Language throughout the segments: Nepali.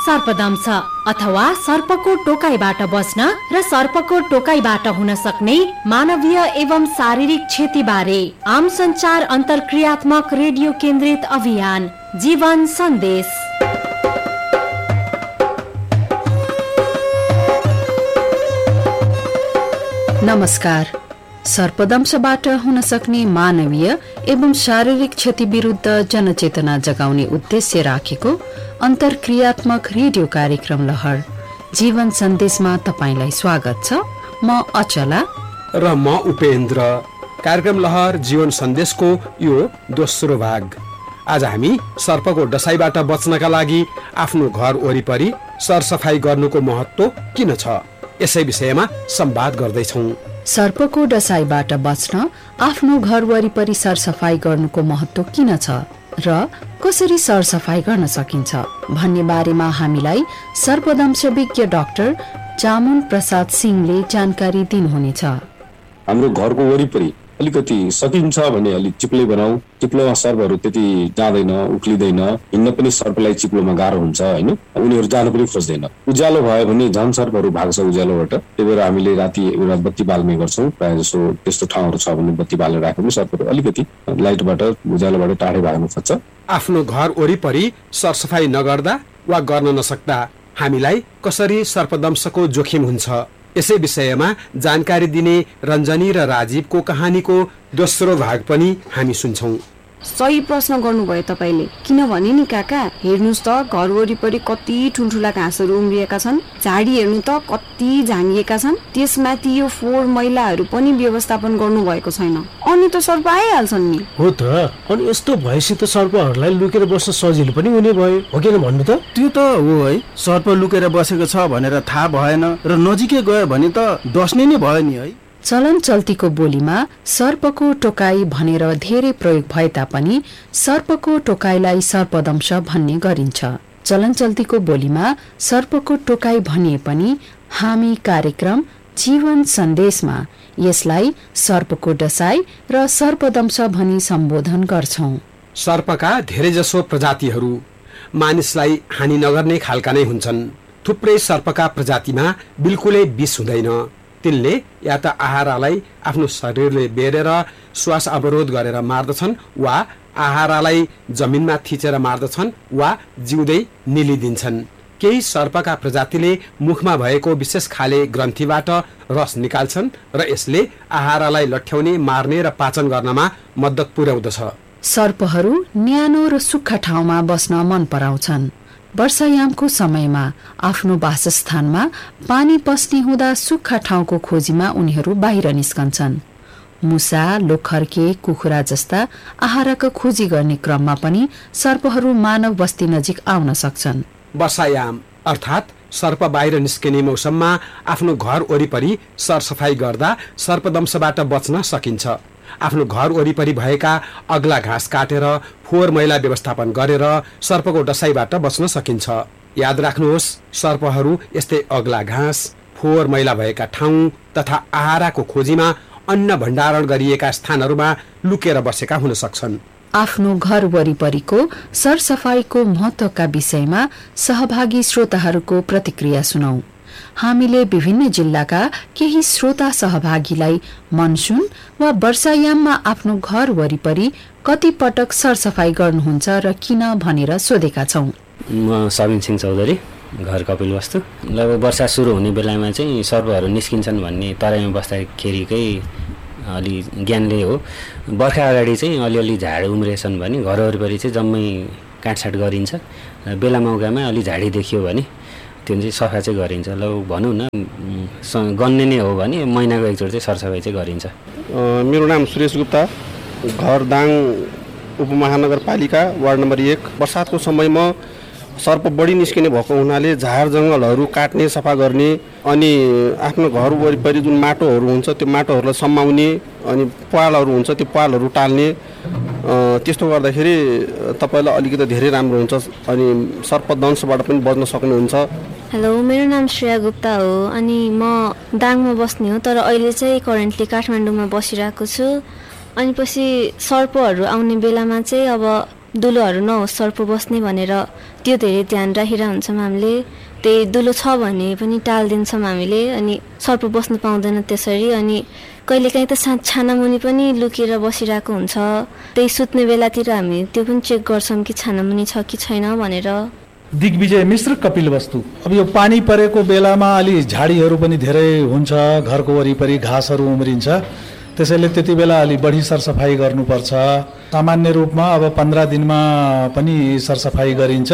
सर्पदंश अथवा सर्पको टोकाइबाट बच्न र सर्पको टोकाइबाट हुन सक्ने मानवीय एवं शारीरिक क्षतिबारे आम संचार अन्तर्क्रियात्मक रेडियो केन्द्रित अभियान जीवन सन्देश। नमस्कार। सर्पदंशबाट हुन सक्ने मानवीय एवं शारीरिक क्षति विरुद्ध जनचेतना जगाउने उद्देश्य राखेको अन्तर्क्रियात्मक रेडियो कार्यक्रम लहर जीवन सन्देशमा तपाईंलाई स्वागत छ। म अचला र म उपेन्द्र। कार्यक्रम लहर जीवन सन्देशको यो दोस्रो भाग। आज हामी सर्पको डसाइबाट बच्नका लागि आफ्नो घर वरिपरि सरसफाई गर्नुको महत्व किन छ यसै विषयमा संवाद गर्दैछौँ। सर्पको डसाइबाट बच्न आफ्नो घर वरिपरि सरसफाई गर्नुको महत्व किन छ र कसरी सरसफाई गर्न सकिन्छ भन्ने बारेमा हामीलाई सर्पदंश विज्ञ डाक्टर जामुन प्रसाद सिंहले जानकारी दिनुहुनेछ। हाम्रो घरको वरिपरि अलिकति सकिन्छ भने अलिक चिप्लै बनाऊ। चिप्लोमा सर्पहरू त्यति जाँदैन, उक्लिँदैन, हिँड्न पनि सर्पलाई चिप्लोमा गाह्रो हुन्छ होइन, उनीहरू जान पनि खोज्दैन। उज्यालो भयो भने झन् सर्पहरू भाग्छ उज्यालोबाट। त्यही भएर हामीले राति एउटा बत्ती बाल्ने गर्छौँ। प्रायः जसो त्यस्तो ठाउँहरू छ भने बत्ती बालेर राख्यो भने सर्पहरू अलिकति लाइटबाट उज्यालोबाट टाढै भाग्न खोज्छ। आफ्नो घर वरिपरि सरसफाई नगर्दा वा गर्न नसक्दा हामीलाई कसरी सर्पदंशको जोखिम हुन्छ यसै विषयमा जानकारी दिने रञ्जनी र राजीवको कहानीको दोस्रो भाग पनि हामी सुन्छौँ। सही प्रश्न गर्नुभयो तपाईले। किनभने नि काका, हेर्नुस् त घर वरिपरि कति ठुल्ठुला घाँसहरू उम्रिएका छन्, झाडी हेर्नु त कति झाँगिएका छन्, त्यसमाथि यो फोहोर मैलाहरू पनि व्यवस्थापन गर्नुभएको छैन, अनि त सर्प आइहाल्छन् नि। हो त, अनि यस्तो भएपछि त सर्पहरूलाई लुकेर बस्न सजिलो पनि हुने भयो, हो किन भन्नु त? त्यो त हो है, सर्प लुकेर बसेको छ भनेर थाहा भएन र नजिकै गयो भने त डस्ने नै भयो नि है। चलन चल्तीको बोलीमा सर्पको टोकाई भनेर धेरै प्रयोग भए तापनि सर्पको टोकाइलाई सर्पदंश भन्ने गरिन्छ। चलन चल्तीको बोलीमा सर्पको टोकाई भनिए पनि हामी कार्यक्रम जीवन सन्देशमा यसलाई सर्पको डसाई र सर्पदंश भनी सम्बोधन गर्छौं। सर्पका धेरैजसो प्रजातिहरू मानिसलाई हानि नगर्ने खालका नै हुन्छन्। थुप्रै सर्पका प्रजातिमा बिल्कुलै विष हुँदैन। तिनले या त आहारालाई आफ्नो शरीरले बेरेर श्वास अवरोध गरेर मार्दछन् वा आहारालाई जमिनमा थिचेर मार्दछन् वा जिउँदै निलिदिन्छन्। केही सर्पका प्रजातिले मुखमा भएको विशेष खाले ग्रन्थीबाट रस निकाल्छन् र यसले आहारालाई लट्ठ्याउने, मार्ने र पाचन गर्नमा मद्दत पुर्याउँदछ। सर्पहरू न्यानो र सुक्खा ठाउँमा बस्न मन पराउँछन्। वर्षायामको समयमा आफ्नो वासस्थानमा पानी पस्ने हुँदा सुक्खा ठाउँको खोजीमा उनीहरू बाहिर निस्कन्छन्। मुसा, लोखर्के, कुखुरा जस्ता आहारका खोजी गर्ने क्रममा पनि सर्पहरू मानव बस्ती नजिक आउन सक्छन्। वर्षायाम अर्थात् सर्प बाहिर निस्किने मौसममा आफ्नो घर वरिपरि सरसफाई गर्दा सर्पदंशबाट बच्न सकिन्छ। आफ्नो घर वरिपरि भएका अग्ला घाँस काटेर फोहोर मैला व्यवस्थापन गरेर सर्पको डसाइबाट बच्न सकिन्छ। याद राख्नुहोस्, सर्पहरू यस्तै अग्ला घाँस, फोहोर मैला भएका ठाउँ तथा आहाराको खोजीमा अन्न भण्डारण गरिएका स्थानहरूमा लुकेर बसेका हुन सक्छन्। आफ्नो घर वरिपरिको सरसफाईको महत्वका विषयमा सहभागी श्रोताहरूको प्रतिक्रिया सुनौ। हामीले विभिन्न जिल्लाका केही श्रोता सहभागीलाई मनसुन वा वर्षायाममा आफ्नो घर वरिपरि कति पटक सरसफाई गर्नुहुन्छ र किन भनेर सोधेका छौं। म सबिन सिंह चौधरी, घर कपिलवस्तु। लगभग वर्षा सुरु हुने बेलामा चाहिँ सर्पहरू निस्किन्छन् भन्ने तराईमा बस्दाखेरिकै अलि ज्ञानले हो। बर्खा अगाडि चाहिँ अलिअलि झाड उम्रेछन् भने घर वरिपरि चाहिँ जम्मै काटछाट गरिन्छ। बेला मौकामा अलि झाडी देखियो भने त्यो चाहिँ सफा चाहिँ गरिन्छ। ल भनौँ न, गन्ने नै हो भने महिनाको एकचोटि चाहिँ सरसफाइ चाहिँ गरिन्छ। मेरो नाम सुरेश गुप्ता, घर दाङ उपमहानगरपालिका वार्ड नम्बर 1। बर्सातको समयमा सर्प बढी निस्किने भएको हुनाले झार जङ्गलहरू काट्ने, सफा गर्ने, अनि आफ्नो घर वरिपरि जुन माटोहरू हुन्छ त्यो माटोहरूलाई सम्माउने, अनि पालहरू हुन्छ त्यो पालहरू टाल्ने। त्यस्तो गर्दाखेरि तपाईँलाई अलिकति धेरै राम्रो हुन्छ अनि सर्पदंशबाट पनि बच्न सक्नुहुन्छ। हेलो, मेरो नाम श्रेया गुप्ता हो अनि म दाङमा बस्ने हो, तर अहिले चाहिँ करेन्टली काठमाडौँमा बसिरहेको छु। अनि पछि सर्पहरू आउने बेलामा चाहिँ अब दुलोहरू नहोस् सर्प बस्ने भनेर त्यो धेरै ध्यान राखिरहेको हुन्छौँ हामीले। त्यही दुलो छ भने पनि टालिदिन्छौँ हामीले, अनि सर्प बस्नु पाउँदैन त्यसरी। अनि कहिलेकाहीँ त छानामुनि पनि लुकेर बसिरहेको हुन्छ, त्यही सुत्ने बेलातिर हामी त्यो पनि चेक गर्छौँ कि छानामुनि छ कि छैन भनेर। दिग्विजय मिश्र, कपिलवस्तु। अब यो पानी परेको बेलामा अलि झाडीहरू पनि धेरै हुन्छ, घरको वरिपरि घाँसहरू उम्रिन्छ, त्यसैले त्यति बेला अलि बढी सरसफाइ गर्नुपर्छ। सामान्य रूपमा अब 15 दिनमा पनि सरसफाइ गरिन्छ,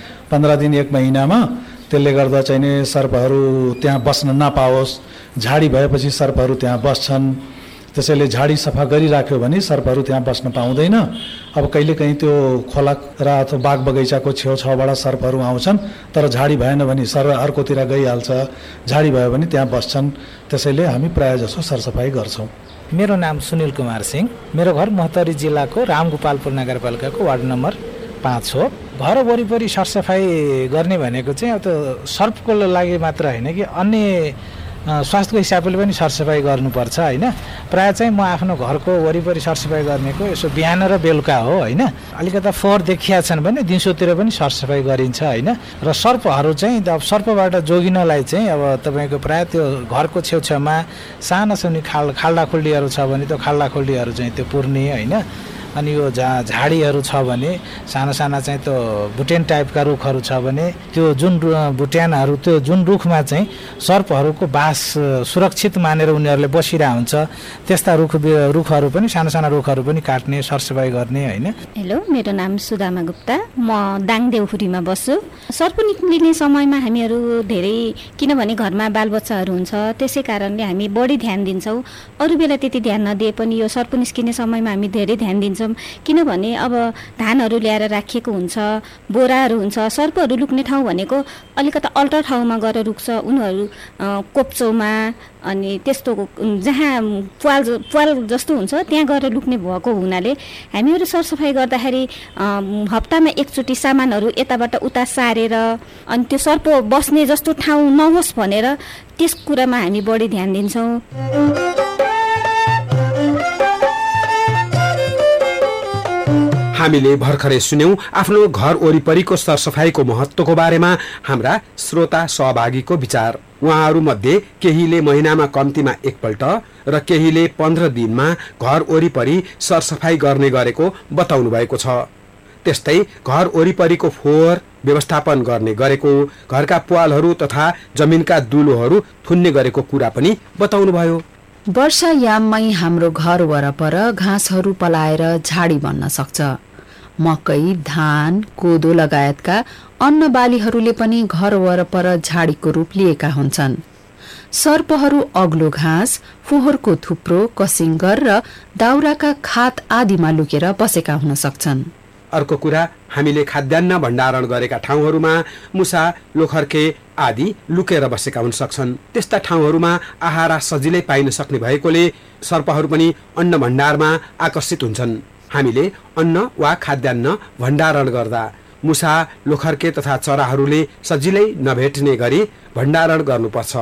15 दिन 1 महिनामा। त्यसले गर्दा चाहिँ नि सर्पहरू त्यहाँ बस्न नपाओस्। झाडी भएपछि सर्पहरू त्यहाँ बस्छन्, त्यसैले झाडी सफा गरिराख्यो भने सर्पहरू त्यहाँ बस्न पाउँदैन। अब कहिलेकाहीँ त्यो खोला र अथवा बाग बगैँचाको छेउछाउबाट सर्पहरू आउँछन्, तर झाडी भएन भने सर्प अर्कोतिर गइहाल्छ, झाडी भयो भने त्यहाँ बस्छन्। त्यसैले हामी प्रायः जसो सरसफाइ गर्छौँ। मेरो नाम सुनिल कुमार सिंह, मेरो घर महोत्तरी जिल्लाको रामगोपालपुर नगरपालिकाको वार्ड नम्बर 5 हो। घर वरिपरि सरसफाइ गर्ने भनेको चाहिँ अब त सर्पको लागि मात्र होइन कि अन्य स्वास्थ्यको हिसाबले पनि सरसफाइ गर्नुपर्छ होइन। प्रायः चाहिँ म आफ्नो घरको वरिपरि सरसफाइ गर्नेको यसो बिहान र बेलुका हो होइन। अलिकता फोहोर देखिया छन् भने दिउँसोतिर पनि सरसफाइ गरिन्छ होइन। र सर्पहरू चाहिँ अब सर्पबाट जोगिनलाई चाहिँ अब तपाईँको प्रायः त्यो घरको छेउछाउमा साना सानो खाल्डाखुल्डीहरू छ भने त्यो खाल्डाखुल्डीहरू चाहिँ त्यो पुर्ने होइन। अनि यो झाडीहरू छ भने साना साना चाहिँ त्यो भुटेन टाइपका रुखहरू छ भने त्यो जुन भुट्यानहरू त्यो जुन रुखमा चाहिँ सर्पहरूको बास सुरक्षित मानेर उनीहरूले बसिरहेको हुन्छ, त्यस्ता रुखहरू पनि साना साना रुखहरू पनि काट्ने सरसफाइ गर्ने होइन। हेलो, मेरो नाम सुदामा गुप्ता, म दाङदेउखुरीमा बस्छु। सर्प निक्लिने समयमा हामीहरू धेरै, किनभने घरमा बालबच्चाहरू हुन्छ, त्यसै कारणले हामी बढी ध्यान दिन्छौँ। अरू बेला त्यति ध्यान नदिए पनि यो सर्प निस्किने समयमा हामी धेरै ध्यान दिन्छौँ। किनभने अब धानहरू ल्याएर राखिएको हुन्छ, बोराहरू हुन्छ, सर्पहरू लुक्ने ठाउँ भनेको अलिकता अल्टर ठाउँमा गएर रुक्छ, उनीहरू कोप्चोमा अनि त्यस्तो जहाँ प्वाल जस्तो हुन्छ त्यहाँ गएर लुक्ने भएको हुनाले हामीहरू सरसफाइ गर्दाखेरि हप्तामा एकचोटि सामानहरू यताबाट उता सारेर अनि त्यो सर्प बस्ने जस्तो ठाउँ नहोस् भनेर त्यस कुरामा हामी बढी ध्यान दिन्छौँ। हामीले भर्खरै सुन्यौं आफ्नो घर वरिपरिको सरसफाइको महत्त्वको बारेमा हाम्रा श्रोता सहभागीको विचार। उहाँहरू मध्ये केहीले महिनामा कम्तीमा एकपल्ट र केहीले 15 दिनमा घर वरिपरि सरसफाइ गर्ने गरेको बताउनु भएको छ। त्यस्तै घर वरिपरिको फोहोर व्यवस्थापन गर्ने गरेको, घरका प्वालहरू तथा जमिनका दुलोहरू थुन्ने गरेको कुरा पनि बताउनु भयो। वर्षायाममै हाम्रो घर वरपर घाँसहरू पलाएर झाडी बन्न सक्छ। मकै, धान, कोदो लगायतका अन्न बालीहरूले पनि घर वरपर झाडीको रूप लिएका हुन्छन्। सर्पहरू अग्लो घाँस, फोहोरको थुप्रो, कसिङ्गर र दाउराका खात आदिमा लुकेर बसेका हुन सक्छन्। अर्को कुरा, हामीले खाद्यान्न भण्डारण गरेका ठाउँहरूमा मुसा, लोखर्के आदि लुकेर बसेका हुन सक्छन्। त्यस्ता ठाउँहरूमा आहारा सजिलै पाइन सक्ने भएकोले सर्पहरू पनि अन्न भण्डारमा आकर्षित हुन्छन्। हामीले अन्न वा खाद्यान्न भण्डारण गर्दा मुसा, लोखर्के तथा चराहरूले सजिलै नभेट्ने गरी भण्डारण गर्नुपर्छ।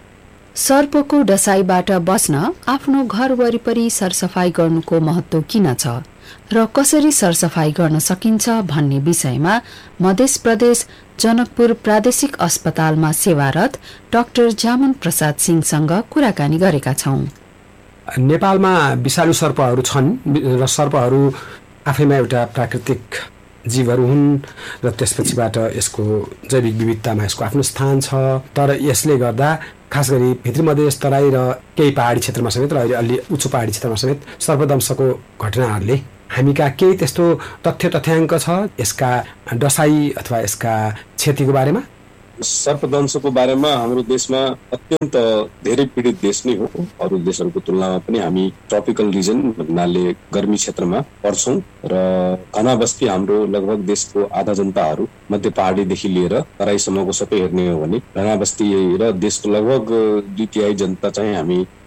सर्पको डसाईबाट बस्न आफ्नो घर वरिपरि सरसफाइ गर्नुको महत्त्व किन छ र कसरी सरसफाइ गर्न सकिन्छ भन्ने विषयमा मध्य प्रदेश जनकपुर प्रादेशिक अस्पतालमा सेवारत डाक्टर जामुन प्रसाद सिंहसँग कुराकानी गरेका छौं। नेपालमा विषालु सर्पहरू छन् र सर्पहरू आफैमा एउटा प्राकृतिक जीवहरू हुन् र त्यसपछिबाट यसको जैविक विविधतामा यसको आफ्नो स्थान छ। तर यसले गर्दा खास गरी भित्री मधेस, तराई र केही पहाडी क्षेत्रमा समेत र अहिले अलि उच्च पहाडी क्षेत्रमा समेत सर्पदंशको घटनाहरूले हामीका केही त्यस्तो तथ्याङ्क छ यसका डसाई अथवा यसका क्षतिको बारेमा? सर्पदंशको बारेमा हाम्रो देशमा अत्यन्त धेरै पीडित देश नै हो। अरू देशहरूको तुलनामा पनि हामी ट्रपिकल रिजन भन्नाले गर्मी क्षेत्रमा पर्छौं र घना बस्ती हाम्रो लगभग देशको आधा जनताहरू मध्य पहाडीदेखि लिएर तराईसम्मको सबै हेर्ने हो भने घना बस्ती र देशको लगभग 2/3 जनता चाहिँ हामी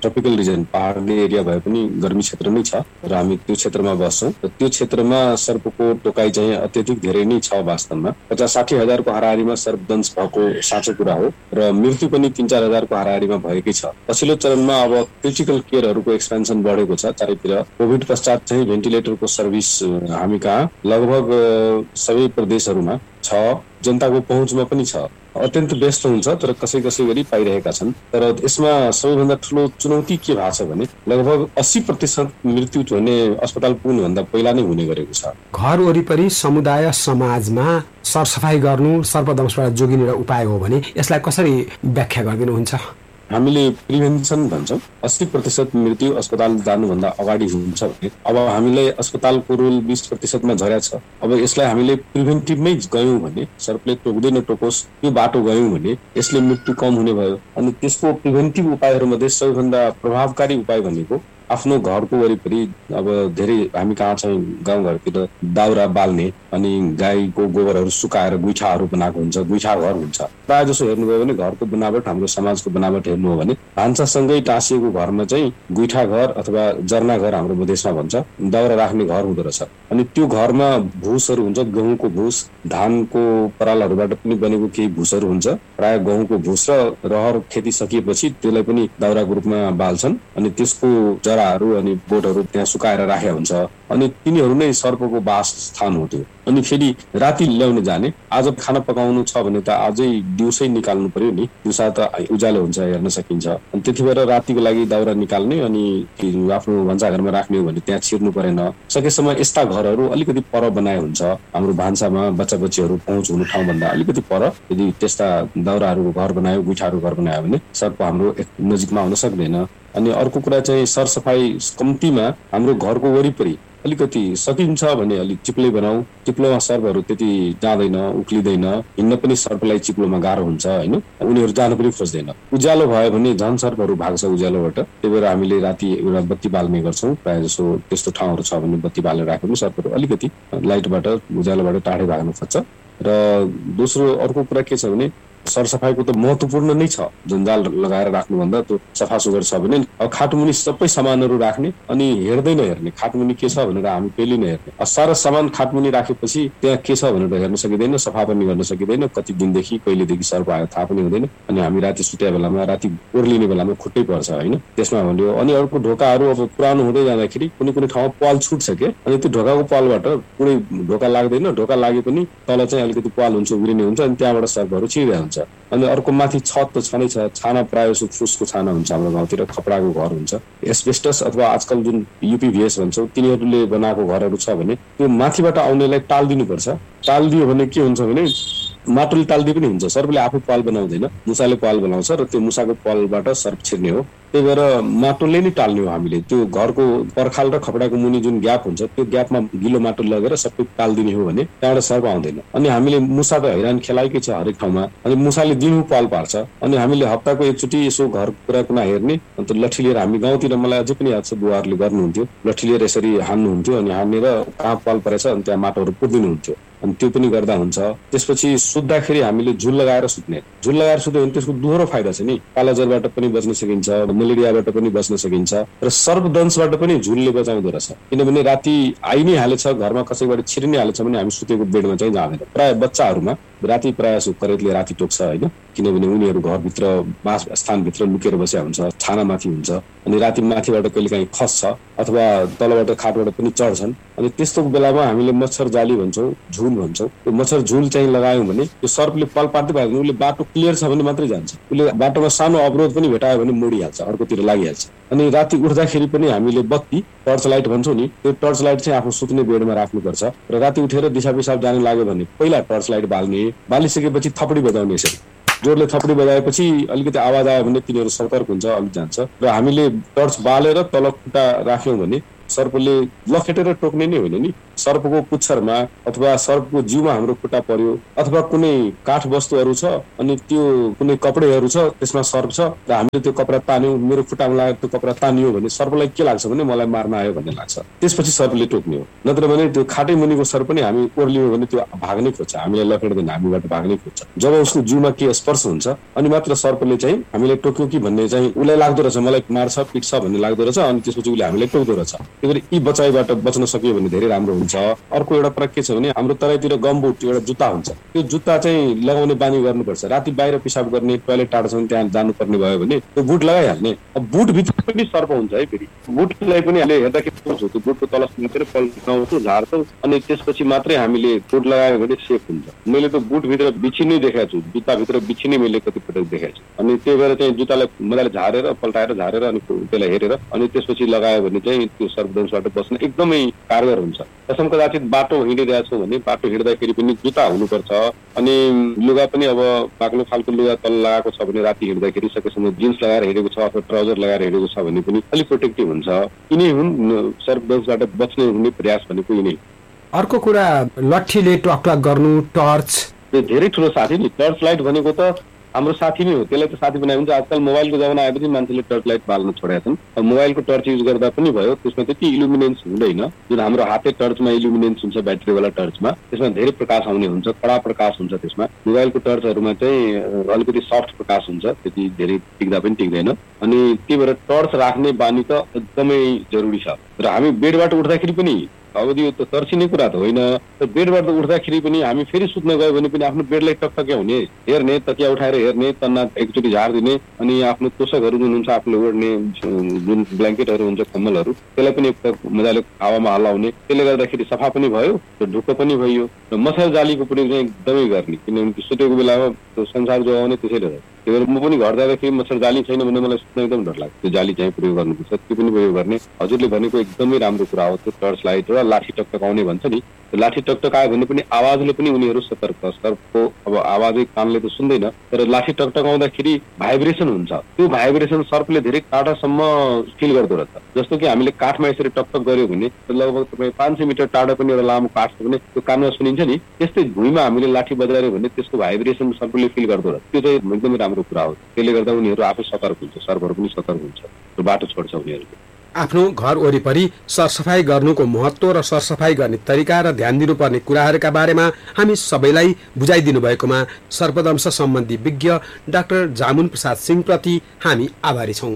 ट्रपिकल रिजन पहाडी एरिया भए पनि गर्मी क्षेत्र नै छ र हामी त्यो क्षेत्रमा बस्छौँ र त्यो क्षेत्रमा सर्पको टोकाइ चाहिँ अत्यधिक धेरै नै छ। वास्तवमा 50-60 हजारको हाराहारीमा सर्पदंश भएको साँचो कुरा हो र मृत्यु पनि 3-4 हजारको हाराहारीमा भएकै छ। पछिल्लो चरणमा अब क्रिटिकल केयरहरूको एक्सपेन्सन बढेको छ चारैतिर। कोभिड पश्चात चाहिँ भेन्टिलेटरको सर्भिस हामी कहाँ लगभग सबै प्रदेशहरूमा छ, जनताको पहुँचमा पनि छ। अत्यन्त व्यस्त हुन्छ तर कसै गरी पाइरहेका छन्। तर यसमा सबैभन्दा ठुलो चुनौती के भएको छ भने लगभग 80% मृत्यु हुने अस्पताल पुग्नुभन्दा पहिला नै हुने गरेको छ। घर वरिपरि समुदाय समाजमा सरसफाई गर्नु सर्पदंशबाट जोगिने उपाय हो भने यसलाई कसरी व्याख्या गरिदिनुहुन्छ? हामीले प्रिभेन्सन भन्छौँ। 80% मृत्यु अस्पताल जानुभन्दा अगाडि हुन्छ भने अब हामीले अस्पतालको रोल 20%मा झर्या छ। अब यसलाई हामीले प्रिभेन्टिभमै गयौँ भने सर्पले टोक्दै नटोकोस् त्यो बाटो गयौँ भने यसले मृत्यु कम हुने भयो। अनि त्यसको प्रिभेन्टिभ उपायहरूमध्ये सबैभन्दा प्रभावकारी उपाय भनेको आफ्नो घरको वरिपरि अब धेरै हामी कहाँ चाहिँ गाउँघरतिर दाउरा बाल्ने अनि गाईको गोबरहरू सुकाएर गुइठाहरू बनाएको हुन्छ, गुइठा घर हुन्छ। प्रायः जसो हेर्नुभयो भने घरको बनावट हाम्रो समाजको बनावट हेर्नु हो भने भान्सासँगै टाँसिएको घरमा चाहिँ गुइठा घर अथवा जर्ना घर हाम्रो मधेसमा भन्छ दाउरा राख्ने घर हुँदो रहेछ। अनि त्यो घरमा भुसहरू हुन्छ, गहुँको भुस, धानको परालहरूबाट पनि बनेको केही भुसहरू हुन्छ। प्रायः गहुँको भुस र रहर खेती सकिएपछि त्यसलाई पनि दाउराको रूपमा बाल्छन् अनि त्यसको जराहरू अनि बोटहरू त्यहाँ सुकाएर राखेको हुन्छ। अनि तिनीहरू नै सर्पको बास स्थान हो त्यो। अनि फेरि राति ल्याउने जाने, आज खाना पकाउनु छ भने त आजै दिउँसै निकाल्नु पर्यो नि, दिउँसा त उज्यालो हुन्छ हेर्न सकिन्छ। अनि त्यति भएर रातिको लागि दाउरा निकाल्ने अनि आफ्नो भान्साघरमा राख्ने हो भने त्यहाँ छिर्नु परेन। सकेसम्म यस्ता घरहरू अलिकति पर बनाए हुन्छ हाम्रो भान्सामा बच्चा बच्चीहरू पहुँच हुने ठाउँभन्दा अलिकति पर यदि त्यस्ता दाउराहरूको घर बनायो, गुइठाहरू घर बनायो भने सर्प हाम्रो नजिकमा आउन सक्दैन। अनि अर्को कुरा चाहिँ सरसफाइ कम्तीमा हाम्रो घरको वरिपरि अलिकति सकिन्छ भने अलिक चिप्लै बनाऊ। चिप्लोमा सर्पहरू त्यति जाँदैन, उक्लिँदैन, हिँड्न पनि सर्पलाई चिप्लोमा गाह्रो हुन्छ होइन, उनीहरू जान पनि खोज्दैन। उज्यालो भयो भने झन् सर्पहरू भाग्छ उज्यालोबाट। त्यही भएर हामीले राति एउटा बत्ती बाल्ने गर्छौँ। प्रायः जसो त्यस्तो ठाउँहरू छ भने बत्ती बालेर राख्यो भने सर्पहरू अलिकति लाइटबाट उज्यालोबाट टाढै भाग्नु खोज्छ। र दोस्रो अर्को कुरा के छ भने सरसफाइको त महत्त्वपूर्ण नै छ। जन्जाल लगाएर राख्नुभन्दा त्यो सफा सुग्घर छ भने अब खाटमुनि सबै सामानहरू राख्ने अनि हेर्दै नहेर्ने, खाटमुनि के छ भनेर हामी पेली नहेर्ने। सारा सामान खाटमुनि राखेपछि त्यहाँ के छ भनेर हेर्न सकिँदैन, सफा पनि गर्न सकिँदैन, कति दिनदेखि कहिलेदेखि सर्प आयो थाहा पनि हुँदैन। अनि हामी राति सुत्या बेलामा, राति ओर्लिने बेलामा खुट्टै पर्छ होइन, त्यसमा भन्यो। अनि अर्को ढोकाहरू अब पुरानो हुँदै जाँदाखेरि कुनै कुनै ठाउँमा पाल छुट्छ के, अनि त्यो ढोकाको पालबाट पुरै ढोका लाग्दैन, ढोका लागे पनि तल चाहिँ अलिकति पाल हुन्छ, उग्रिने हुन्छ अनि त्यहाँबाट सर्पहरू छिर्दै हुन्छ। अनि अर्को माथि छत त छँदै छ, छाना प्रायः जसो फुसको छाना हुन्छ हाम्रो गाउँतिर, खपडाको घर हुन्छ, एस्बेस्टस अथवा आजकल जुन UPVS भन्छौँ तिनीहरूले बनाएको घरहरू छ भने त्यो माथिबाट आउनेलाई टालिदिनुपर्छ। टालिदियो भने के हुन्छ भने माटोले टालिदिए पनि हुन्छ, सर्पले आफै पाल बनाउँदैन, मुसाले पाल बनाउँछ र त्यो मुसाको पालबाट सर्प छिर्ने हो। त्यही भएर माटोले नै टाल्ने हो हामीले। त्यो घरको पर्खाल र खपडाको मुनि जुन ग्याप हुन्छ त्यो ग्यापमा गिलो माटो लगेर सबै टालिदिने हो भने त्यहाँबाट सर्प आउँदैन। अनि हामीले मुसा त हैरान खेलाएकै छ हरेक ठाउँमा, अनि मुसाले दिनु पाल पार्छ। अनि हामीले हप्ताको एकचोटि यसो घर कुराकुना हेर्ने, अन्त लट्ठी लिएर हामी गाउँतिर मलाई अझै पनि याद छ बुवाहरूले गर्नुहुन्थ्यो, लट्ठी लिएर यसरी हान्नुहुन्थ्यो अनि हानेर कहाँ पाल परेछ अनि त्यहाँ माटोहरू पुर्दिनुहुन्थ्यो। अनि त्यो पनि गर्दा हुन्छ। त्यसपछि सुत्दाखेरि हामीले झुल लगाएर सुत्ने, झुल लगाएर सुत्यो भने त्यसको दोहोरो फाइदा छ नि, कालाजरबाट पनि बच्न सकिन्छ, मलेरियाबाट पनि बच्न सकिन्छ र सर्पदंशबाट पनि झुलले बचाउँदो रहेछ। किनभने राति आइ नै हालेछ, घरमा कसैबाट छिरिनै हालेछ भने हामी सुतेको बेडमा चाहिँ जाँदैन। प्राय बच्चाहरूमा राति प्रायः करेतले राति टोक्छ होइन, किनभने उनीहरू घरभित्र बास स्थानभित्र लुकेर बसेका हुन्छ, छानामाथि हुन्छ अनि राति माथिबाट कहिलेकाहीँ खस्छ अथवा तलबाट खाटबाट पनि चढ्छन्। अनि त्यस्तो बेलामा हामीले मच्छर जाली भन्छौँ, झुल भन्छौँ, त्यो मच्छर झुल चाहिँ लगायौँ भने त्यो सर्पले पाल पार्दै भयो भने उसले बाटो क्लियर छ भने मात्रै जान्छ, उसले बाटोमा सानो अवरोध पनि भेटायो भने मोडिहाल्छ, अर्कोतिर लागिहाल्छ। अनि राति उठ्दाखेरि पनि हामीले बत्ती टर्च लाइट भन्छौँ नि, त्यो टर्च लाइट चाहिँ आफ्नो सुत्ने बेडमा राख्नुपर्छ र राति उठेर दिशा पिसाब जानु लाग्यो भने पहिला टर्च लाइट बाल्ने, बालिसकेपछि थपडी बजाउने, यसरी जोडले थपडी बजाएपछि अलिकति आवाज आयो भने तिनीहरू सतर्क हुन्छ, अलिक जान्छ। र हामीले टर्च बालेर तल खुट्टा राख्यौँ भने सर्पले लखेटेर टोक्ने नै होइन नि। सर्पको पुच्छरमा अथवा सर्पको जिउमा हाम्रो खुट्टा पर्यो अथवा कुनै काठ वस्तुहरू छ अनि त्यो कुनै कपडेहरू छ त्यसमा सर्प छ र हामीले त्यो कपडा तान्यौँ, मेरो खुट्टामा लागेर त्यो कपडा तानियो भने सर्पलाई के लाग्छ भने मलाई मार्न आयो भन्ने लाग्छ, त्यसपछि सर्पले टोक्ने हो। नत्र भने त्यो खाटै मुनिको सर्प पनि हामी ओर्लियौँ भने त्यो भाग्नै खोज्छ, हामीलाई लखेट्दैन, हामीबाट भाग्नै खोज्छ। जब उसको जिउमा के स्पर्श हुन्छ अनि मात्र सर्पले चाहिँ हामीलाई टोक्यो कि भन्ने चाहिँ उसलाई लाग्दो रहेछ, मलाई मार्छ पिट्छ भन्ने लाग्दो रहेछ, अनि त्यसपछि उसले हामीलाई टोक्दो रहेछ। त्यही भएर यी बचाइबाट बच्न सकियो भने धेरै राम्रो हुन्छ। अर्को एउटा फरक के छ भने हाम्रो तराईतिर गमबुट एउटा जुत्ता हुन्छ, त्यो जुत्ता चाहिँ लगाउने बानी गर्नुपर्छ। राति बाहिर पिसाब गर्ने, टोयलेट टाढो छ भने त्यहाँ जानुपर्ने भयो भने त्यो बुट लगाइहाल्ने। अब बुटभित्र पनि सर्प हुन्छ है, फेरि बुटलाई पनि हामीले हेर्दाखेरि पाउँछौँ त्यो बुटको तल मात्रै पल्टाउँछौँ, झार्छौँ अनि त्यसपछि मात्रै हामीले बुट लगायो भने सेफ हुन्छ। मैले त बुटभित्र बिछी नै देखाएको छु, जुत्ताभित्र बिछी नै मैले कतिपटक देखाएको छु। अनि त्यही भएर चाहिँ जुत्तालाई मजाले झारेर पल्टाएर झारेर अनि त्यसलाई हेरेर अनि त्यसपछि लगायो भने चाहिँ त्यो सर्पदंशबाट बस्न एकदमै कारगर हुन्छ। कसम कदाचित बाटो हिँडिरहेको छौँ भने बाटो हिँड्दाखेरि पनि जुत्ता हुनुपर्छ। अनि लुगा पनि अब बाक्लो खालको लुगा तल लगाएको छ भने राति हिँड्दाखेरि सकेसम्म जिन्स लगाएर हिँडेको छ अथवा ट्राउजर लगाएर हिँडेको छ भने पनि अलिक प्रोटेक्टिभ हुन्छ। यिनै हुन् सर्पदंशबाट बच्ने हुने प्रयास भनेको यिनै। अर्को कुरा लट्ठीले टकटक गर्नु, टर्च धेरै ठुलो साथी नि। टर्च लाइट भनेको त हाम्रो साथी नै हो, त्यसलाई त साथी बनायो भने आजकल मोबाइलको जमाना आएपछि मान्छेले टर्च लाइट बाल्न छोडेका छन्। मोबाइलको टर्च युज गर्दा पनि भयो, त्यसमा त्यति इल्युमिनेन्स हुँदैन। जुन हाम्रो हाते टर्चमा इल्युमिनेन्स हुन्छ ब्याट्रीवाला टर्चमा, त्यसमा धेरै प्रकाश आउने हुन्छ, कडा प्रकाश हुन्छ त्यसमा। मोबाइलको टर्चहरूमा चाहिँ अलिकति सफ्ट प्रकाश हुन्छ, त्यति धेरै टिक्दा पनि टिक्दैन। अनि त्यही भएर टर्च राख्ने बानी त एकदमै जरुरी छ। र हामी बेडबाट उठ्दाखेरि पनि अब यो त तर्सिने कुरा त होइन, बेडबाट उठ्दाखेरि पनि हामी फेरि सुत्न गयो भने पनि आफ्नो बेडलाई टकटके हुने, हेर्ने, तकिया उठाएर हेर्ने, तन्ना एकचोटि झारिदिने अनि आफ्नो तोसकहरू जुन हुन्छ आफूले ओढ्ने जुन ब्ल्याङ्केटहरू हुन्छ कम्बलहरू त्यसलाई पनि मजाले हावामा हल्लाउने, त्यसले गर्दाखेरि सफा पनि भयो र ढुक्क पनि भयो। र मच्छर जालीको प्रयोग चाहिँ एकदमै गर्ने, किनभने सुतेको बेलामा संसार जोगाउने त्यसैले हो। त्यही भएर म पनि घर जाँदाखेरि मच्छर जाली छैन भने मलाई सुत्न एकदम डर लाग्छ, त्यो जाली चाहिँ प्रयोग गर्नुपर्छ, त्यो पनि प्रयोग गर्ने। हजुरले भनेको एकदमै राम्रो कुरा हो, त्यो टर्च लाइट र लाठी टकटकाउने भन्छ नि, लाठी टकटकायो भने पनि आवाजले पनि उनीहरू सतर्क। सर्पको अब आवाजै कानले त सुन्दैन, तर लाठी टकटकाउँदाखेरि भाइब्रेसन हुन्छ, त्यो भाइब्रेसन सर्पले धेरै टाढासम्म फिल गर्दो रहेछ। जस्तो कि हामीले काठमा यसरी टकटक गऱ्यो भने लगभग तपाईँ 500 मिटर टाढा पनि एउटा लामो काठ छ भने त्यो कानमा सुनिन्छ नि, त्यस्तै भुइँमा हामीले लाठी बजार्यो भने त्यसको भाइब्रेसन सर्पले फिल गर्दो रहेछ। त्यो चाहिँ एकदमै राम्रो कुरा हो। त्यसले गर्दा उनीहरू आफै सतर्क हुन्छ, सर्पहरू पनि सतर्क हुन्छ र बाटो छोड्छ उनीहरूले। आफ्नो घर वरिपरि सरसफाई गर्नुको महत्त्व र सरसफाई गर्ने तरिका र ध्यान दिनुपर्ने कुराहरूका बारेमा हामी सबैलाई बुझाइदिनु भएकोमा सर्पदंश सम्बन्धी विज्ञ डाक्टर जामुन प्रसाद सिंहप्रति हामी आभारी छौँ।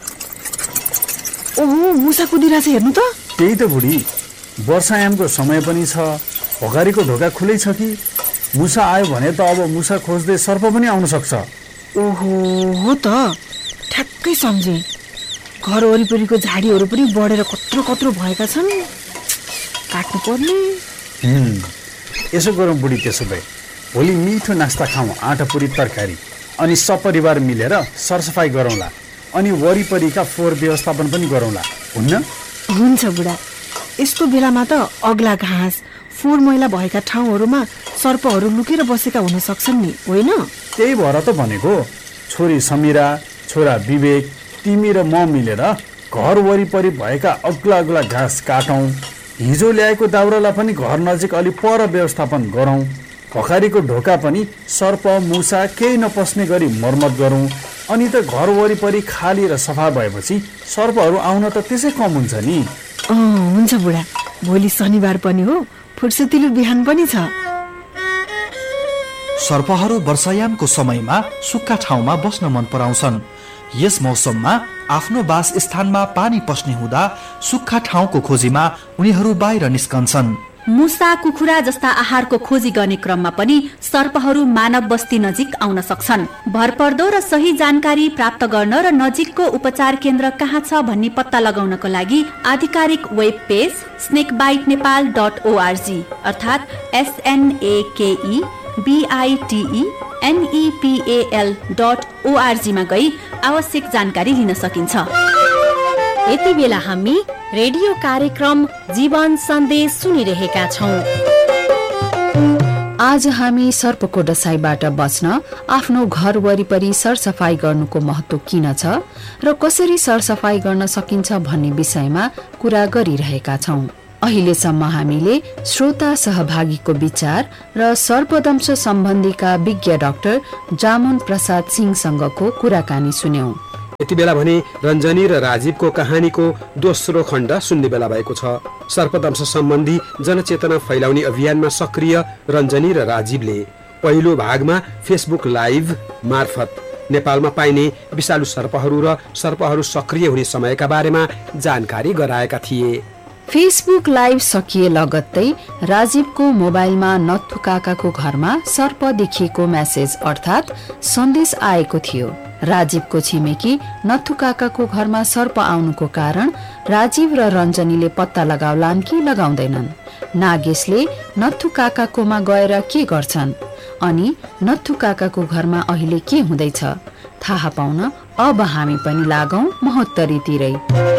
ओहो, मुसा कुदिरहेछ हेर्नु त। त्यही त बुढी, वर्षायामको समय पनि छ, भोकारीको ढोका खुलै छ कि मुसा आयो भने त अब मुसा खोज्दै सर्प पनि आउन सक्छ। ओहो, हो त, ठ्याक्कै सम्झे। घर वरिपरिको झाडीहरू पनि बढेर कत्रो कत्रो भएका छन्, काट्नु पर्ने। यसो गरौँ बुढी, त्यसो भए भोलि मिठो नास्ता खाउँ, आँटा पुरी तरकारी, अनि सपरिवार मिलेर सरसफाई गरौँला, अनि वरिपरिका फोहोर व्यवस्थापन पनि गरौँला, हुन्न? हुन्छ बुढा। यस्तो बेलामा त अग्ला घाँस फोहोर मैला भएका ठाउँहरूमा सर्पहरू लुकेर बसेका हुन सक्छन् नि, होइन? त्यही भएर त भनेको, छोरी समीरा, छोरा विवेक, तिमी र म मिलेर घर वरिपरि भएका अग्ला अग्ला घाँस काटौँ, हिजो ल्याएको दाउरालाई पनि घर नजिक अलि पर व्यवस्थापन गरौँ, भोकारीको ढोका पनि सर्प मुसा केही नपस्ने गरी मर्मत गरौँ, अनि त घर वरिपरि खाली र सफा भएपछि सर्पहरू आउन त त्यसै कम हुन्छ नि। हुन्छ बुढा, भोलि शनिबार पनि हो, फुर्सतिलो बिहान पनि छ। सर्पहरू वर्षायामको समयमा सुक्खा ठाउँमा बस्न मन पराउँछन्। यस मौसममा आफ्नो वास स्थानमा पानी पस्ने हुँदा सुक्खा ठाउँको खोजीमा उनीहरू बाहिर निस्कन्छन्। मुसा, कुखुरा जस्ता आहारको खोजी गर्ने क्रममा पनि सर्पहरू मानव बस्ती नजिक आउन सक्छन्। भरपर्दो र सही जानकारी प्राप्त गर्न र नजिकको उपचार केन्द्र कहाँ छ भन्ने पत्ता लगाउनको लागि आधिकारिक वेब पेज snakebitenepal.org अर्थात् SNAKEBITENEPAL.org मा गई आवश्यक जानकारी लिन सकिन्छ। यति बेला हामी रेडियो कार्यक्रम जीवन सन्देश सुनिरहेका छौं। आज हामी सर्पको डसाइबाट बच्न आफ्नो घर वरिपरि सरसफाई गर्नुको महत्त्व किन छ र कसरी सरसफाई गर्न सकिन्छ भन्ने विषयमा कुरा गरिरहेका छौं। अहिलेसम्म हामीले श्रोता सहभागीको विचार र सर्पदंश सम्बन्धीका विज्ञ डाक्टर जामुन प्रसाद सिंहसँगको कुराकानी सुन्यौं। यति बेला भने रञ्जनी र राजीवको कहानीको दोस्रो खण्ड सुन्ने बेला भएको छ। सर्पदंश सम्बन्धी जनचेतना फैलाउने अभियानमा सक्रिय रञ्जनी र राजीवले पहिलो भागमा फेसबुक लाइभ मार्फत नेपालमा पाइने विषालु सर्पहरू र सर्पहरू सक्रिय हुने समयका बारेमा जानकारी गराएका थिए। फेसबुक लाइभ सकिए लगत्तै राजीवको मोबाइलमा नथु काकाको घरमा सर्प देखिएको मेसेज अर्थात् सन्देश आएको थियो। राजीवको छिमेकी नथु काकाको घरमा सर्प आउनुको कारण राजीव र रञ्जनीले पत्ता लगाउलान् कि लगाउँदैनन्। नागेशले नथु काकाकोमा गएर के गर्छन् अनि नथु काकाको घरमा अहिले के हुँदैछ थाहा पाउन अब हामी पनि लागौं महोत्तरीतिरै।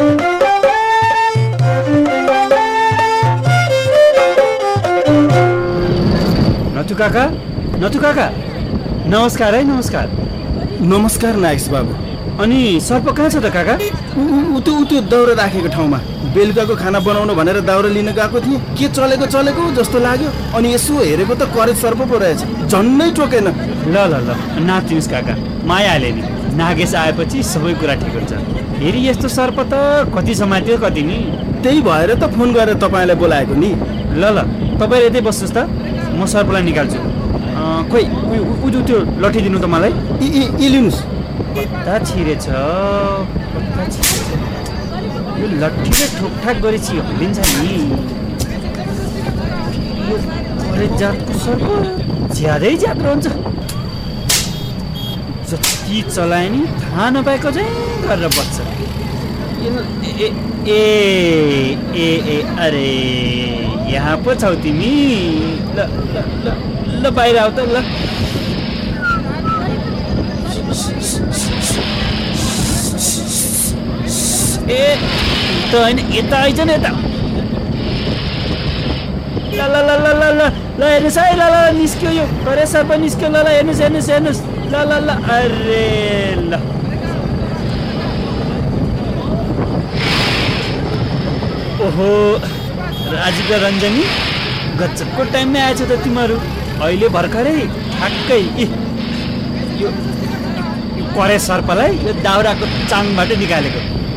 नथु काका नमस्कार है। नमस्कार नागेश बाबु। अनि सर्प कहाँ छ त काका? उतो दाउरा राखेको ठाउँमा बेलुकाको खाना बनाउनु भनेर दाउरा लिन गएको थिएँ। के चलेको जस्तो लाग्यो अनि यसो हेरेको त करेज सर्प पो रहेछ, झन्नै टोकेन। ल नातिनुस् काका, मायाले नि नागेश आएपछि सबै कुरा ठिक हुन्छ। फेरि यस्तो सर्प त कति समात्यो कति नि। त्यही भएर त फोन गरेर तपाईँलाई बोलाएको नि। ल तपाईँ यतै बस्नुहोस् त, म सर्पलाई निकाल्छु। खोइ त्यो लट्ठी दिनु त मलाई। लिनुहोस्। कता छिरेछ यो लट्ठीले ठोकठाक गरेपछि हल्लिन्छ नि। यो करेज जातको सर्प ज्यादै ज्याद रहन्छ, जति चलाए नि थाहा नपाएको चाहिँ गरेर बस्छ। अरे यहाँ पो छौ तिमी। ल बाहिर आऊ त। ल त होइन यता आइज न यता। ल हेर्नुहोस् है। ल निस्क्यो यो करे सर्प निस्क्यो। ल हेर्नुहोस्। ल अरे ल ओहो राजीव र रञ्जनी गजबको टाइममै आएछ त तिमीहरू। अहिले भर्खरै ठ्याक्कै यो करे सर्पलाई यो दाउराको चाङबाट निकालेको।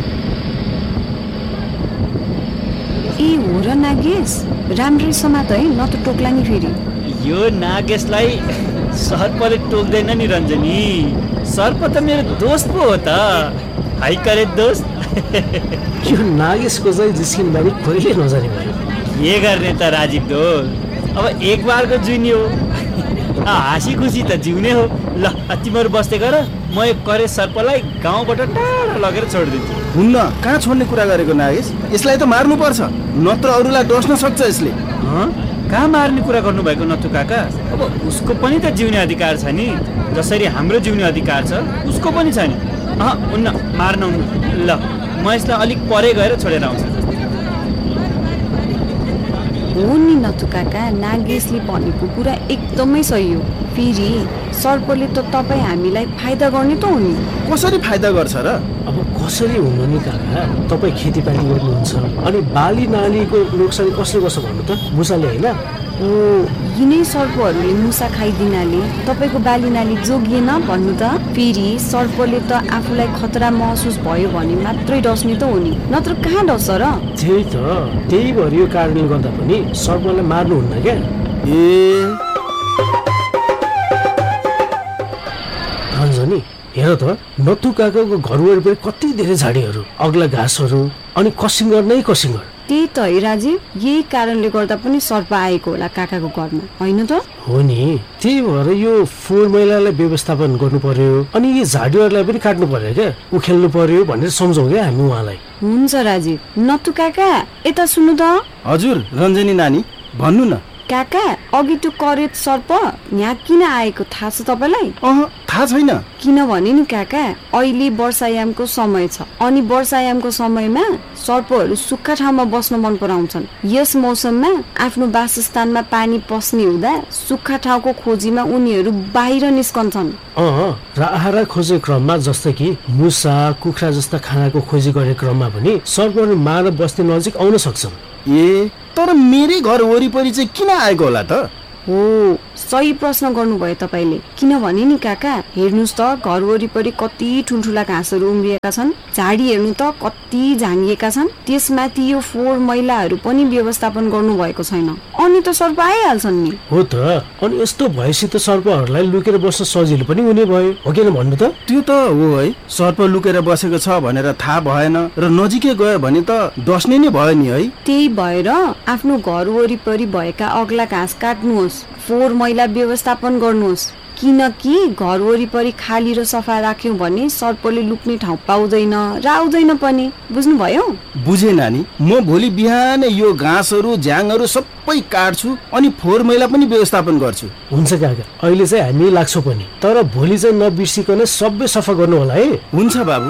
हो र नागेश, राम्ररी समात है, न त टोक्ला नि फेरि। यो नागेशलाई सर्पले टोक्दैन नि रञ्जनी। सर्प त मेरो दोस्त पो हो त। हाई करे दोस्त। यो नागेशको चाहिँ जिस्किन बारी कहिले नजाने भयो। के गर्ने त राजीव दोस्त, अब एक बारको जुनी हो, हाँसी खुसी त जिउने हो। ल तिमीहरू बस्दै गर, म यो करे सर्पलाई गाउँबाट टाढा लगेर छोडिदिन्छु। हुन्न, कहाँ छोड्ने कुरा गरेको नागेश? यसलाई त मार्नुपर्छ, नत्र अरूलाई डस्न सक्छ यसले। कहाँ मार्ने कुरा गर्नुभएको नथु काका? अब उसको पनि त जिउने अधिकार छ नि, जसरी हाम्रो जिउने अधिकार छ उसको पनि छ नि। हुन्न, मार्न हुन्न। ल म यसलाई अलिक परे गएर छोडेर आउँछु। हो नि नथु काका, नागेशले भनेको कुरा एकदमै सही हो। फेरि सर्पले त तपाईँ हामीलाई फाइदा गर्ने त हो नि। कसरी फाइदा गर्छ र? अब कसरी हुनु नि काका, तपाईँ खेतीपाती गर्नुहुन्छ अनि बाली नालीको नोक्सानी कसले गर्छ भन्नु त? मुसाले होइन? यिनै सर्पहरूले मुसा खाइदिनाले तपाईँको बाली नाली जोगिएन भन्नु त? फेरि सर्पले त आफूलाई खतरा महसुस भयो भने मात्रै डस्ने त हो नि, नत्र कहाँ डस्छ र? त्यही भएर यो कारणले गर्दा पनि सर्पलाई मार्नुहुन्न क्या। रञ्जनी हेर त, नथु काकाको घर वरिपरि कति धेरै झाडीहरू, अग्ला घाँसहरू अनि कसिङ्गर नै कसिङ्गर। त्यही त है राजीव, यही कारणले गर्दा पनि सर्प आएको होला काकाको घरमा, होइन त? हो नि, त्यही भएर यो फोहोर मैलालाई व्यवस्थापन गर्नु पर्यो अनि यी झाडीहरूलाई पनि काट्नु पर्यो क्या, उखेल्नु पर्यो भनेर सम्झौँ क्या हामी उहाँलाई। हुन्छ राजीव। नथु काका यता सुन्नु त। हजुर रञ्जनी नानी, भन्नु न काका अघि त्यो करेत सर्प यहाँ किन आएको थाहा छ तपाईँलाई? थाहा छैन। किनभने नि काका अहिले वर्षायामको समय छ अनि वर्षायामको समयमा सर्पहरू सुक्खा ठाउँमा बस्न मन पराउँछन्। यस मौसममा आफ्नो वासस्थानमा पानी पस्ने हुँदा सुक्खा ठाउँको खोजीमा उनीहरू बाहिर निस्कन्छन्। र आहारा खोजे क्रममा जस्तै कि मुसा कुखुरा जस्ता खानाको खोजी गर्ने क्रममा पनि सर्पहरू मानव बस्ती नजिक आउन सक्छन्। तर मेरै घर वरिपरि चाहिँ किन आएको होला त? सही प्रश्न गर्नुभयो तपाईँले। किनभने नि काका हेर्नुहोस् त घर वरिपरि कति ठुल्ठुला घाँसहरू उम्रिएका छन्, झाडी हेर्नु त कति झानिएका छन्, त्यसमाथि यो फोहोर मैलाहरू पनि व्यवस्थापन गर्नुभएको छैन अनि त सर्प आइहाल्छन् नि। हो त, अनि यस्तो भएपछि त सर्पहरूलाई लुकेर बस्न सजिलो पनि हुने भयो, हो किन भन्नु त? त्यो त हो है, सर्प लुकेर बसेको छ भनेर थाहा भएन र नजिकै गयो भने त डस्ने नै भयो नि है। त्यही भएर आफ्नो घर वरिपरि भएका अग्ला घाँस काट्नुहोस्, फोहोर मैला व्यवस्थापन गर्नुहोस्, किनकि घर वरिपरि खाली र सफा राख्यौं भने सर्पले लुक्ने ठाउँ पाउँदैन र आउँदैन पनि। बुझ्नुभयो? बुझे नानी, म भोलि बिहानै यो घाँसहरू झ्याङहरू सबै काट्छु अनि फोहोर मैला पनि व्यवस्थापन गर्छु। हुन्छ काका, अहिले चाहिँ हामी लाग्छौँ पनि, तर भोलि चाहिँ नबिर्सिकन सबै सफा गर्नु होला है। हुन्छ बाबु।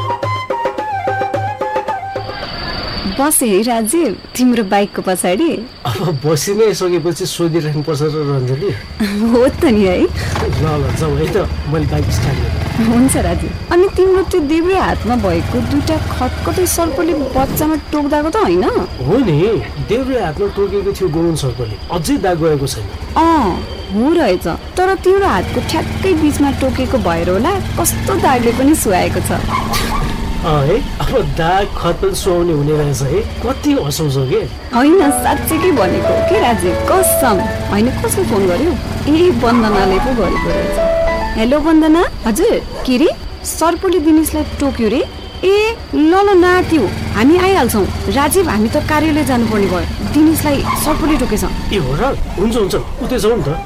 बस है राजीव, तिम्रो बाइकको पछाडि। अब बसी नै सकेपछि सोधिराख्नु पर्छ र रञ्जनी। हो त नि है। ल जाऊ है त, मैले बाइक स्टार्ट गरेँ। हुन्छ राजीव। अनि तिम्रो त्यो देब्रे हातमा भएको दुईटा खटखटे सर्पले बच्चामा टोक्दाको त होइन? हो नि, देब्रे हातमा टोकेको थियो गौन सर्पले, अझै दाग गएको छैन। हो रहेछ, तर तिम्रो हातको ठ्याक्कै बिचमा टोकेको भएर होला कस्तो दागले पनि सुहाएको छ। है, अब दाग खतल सुहाउने हुने रहेछ है, कति हँसाउँछौ के? होइन, साँच्चै भनेको के राजीव, कसम। होइन, कसले फोन गर्यो? वन्दनाले पो गरेको रहेछ। हेलो वन्दना। हजुर, के रे सर्पले दिनेशलाई टोक्यो रे? ल नाट्यो, हामी आइहाल्छौँ। राजीव, हामी त कार्यालय जानुपर्ने भयो, दिनेशलाई सर्पले टोकेछ। हो र? हुन्छ उतै जाउँ त।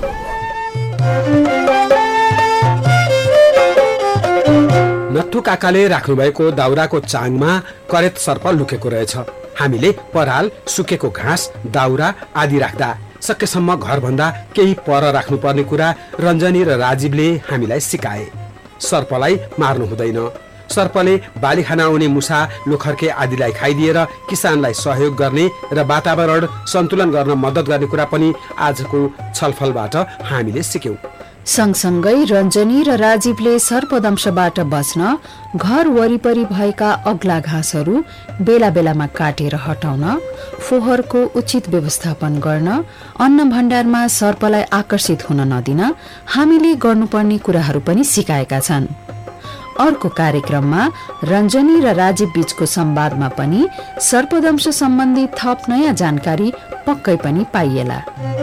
नत्थु काकाले राख्नुभएको दाउराको चाङमा करेत सर्प लुकेको रहेछ। हामीले पराल, सुकेको घाँस, दाउरा आदि राख्दा सकेसम्म घरभन्दा केही पर राख्नुपर्ने कुरा रञ्जनी र राजीवले हामीलाई सिकाए। सर्पलाई मार्नु हुँदैन। सर्पले बाली खान आउने मुसा, लोखर्के आदिलाई खाइदिएर किसानलाई सहयोग गर्ने र वातावरण सन्तुलन गर्न मद्दत गर्ने कुरा पनि आजको छलफलबाट हामीले सिक्यौं। सँगसँगै रञ्जनी र राजीवले सर्पदंशबाट बच्न घर वरिपरि भएका अग्ला घाँसहरू बेला बेलामा काटेर हटाउन, फोहोरको उचित व्यवस्थापन गर्न, अन्न भण्डारमा सर्पलाई आकर्षित हुन नदिन हामीले गर्नुपर्ने कुराहरू पनि सिकाएका छन्। अर्को कार्यक्रममा रञ्जनी र राजीव बीचको संवादमा पनि सर्पदंश सम्बन्धी थप नयाँ जानकारी पक्कै पनि पाइएला।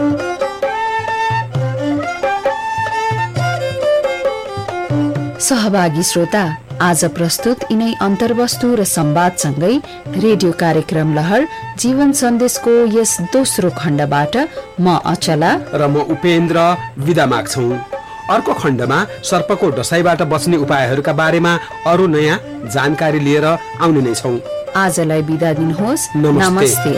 सहभागी श्रोता, आज प्रस्तुत यिनै अन्तर्वस्तु र संवादसँगै रेडियो कार्यक्रम लहर जीवन सन्देशको यस दोस्रो खण्डबाट म अचला र म उपेन्द्र विदा माग्छौं। अर्को खण्डमा सर्पको डसाइबाट बच्ने उपायहरूका बारेमा अरू नयाँ जानकारी लिएर आउने नै छौं। आजलाई बिदा दिनुहोस्। नमस्ते।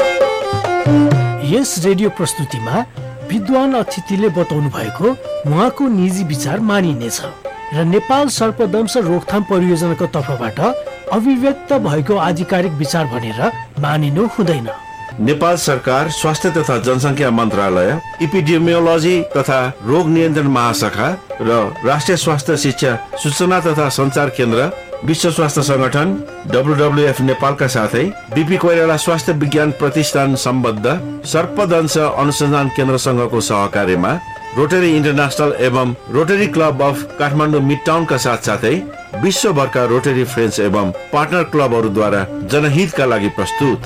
यस रेडियो प्रस्तुतिमा विद्वान अतिथिले बताउनु भएको उहाँको निजी विचार मानिनेछ र नेपाल सर्पदंश रोकथाम परियोजनाको तर्फबाट अभिव्यक्त भएको आधिकारिक विचार भनेर मानिनु हुँदैन। नेपाल सरकार स्वास्थ्य तथा जनसङ्ख्या मन्त्रालय, इपिडेमियोलोजी तथा रोग नियन्त्रण महाशाखा र राष्ट्रिय स्वास्थ्य शिक्षा सूचना तथा सञ्चार केन्द्र, विश्व स्वास्थ्य संगठन WWF नेपालका साथै बीपी कोइराला स्वास्थ्य विज्ञान प्रतिष्ठान सम्बद्ध सर्पदंश अनुसन्धान केन्द्रसँगको सहकार्यमा रोटरी इन्टरनेसनल एवं रोटरी क्लब अफ काठमाडौँ मिडटाउनका साथसाथै विश्वभरका रोटरी फ्रेन्ड्स एवं पार्टनर क्लबहरूद्वारा जनहितका लागि प्रस्तुत